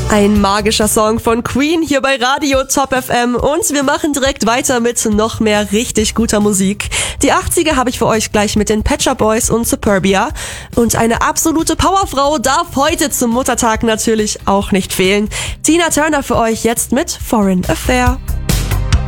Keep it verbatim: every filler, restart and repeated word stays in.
Ein magischer Song von Queen hier bei Radio Top F M und wir machen direkt weiter mit noch mehr richtig guter Musik. Die achtziger habe ich für euch gleich mit den Pet Shop Boys und Superbia und eine absolute Powerfrau darf heute zum Muttertag natürlich auch nicht fehlen. Tina Turner für euch jetzt mit Foreign Affair.